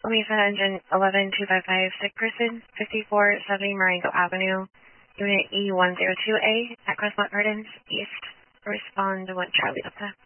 Omisa Engine 11255, sick person, 5470 Marengo Avenue, Unit E102A at Crestmont Gardens East. Respond to 1 Charlie Delta.